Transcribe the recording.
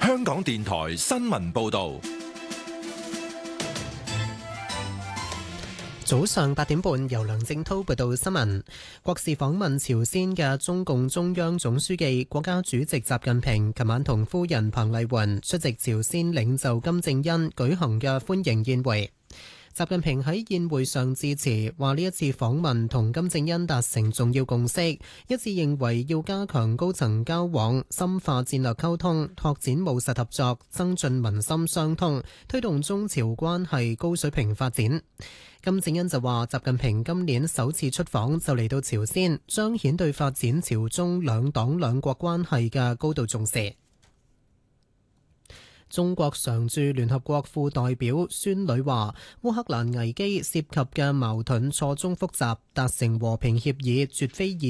香港電台新聞報道。 早上8點半，由梁正濤報道新聞。國事訪問朝鮮嘅中共中央總書記、國家主席習近平，琴晚同夫人彭麗媛出席朝鮮領袖金正恩舉行嘅歡迎宴會。習近平喺宴會上致辭，話呢一次訪問同金正恩達成重要共識，一致認為要加強高層交往，深化戰略溝通，拓展務實合作，增進民心相通，推動中朝關係高水平發展。金正恩就話，習近平今年首次出訪就嚟到朝鮮，彰顯對發展朝中兩黨兩國關係嘅高度重視。中國常駐聯合國副代表孫女話，烏克蘭危機涉及嘅矛盾錯綜複雜，達成和平協議絕非易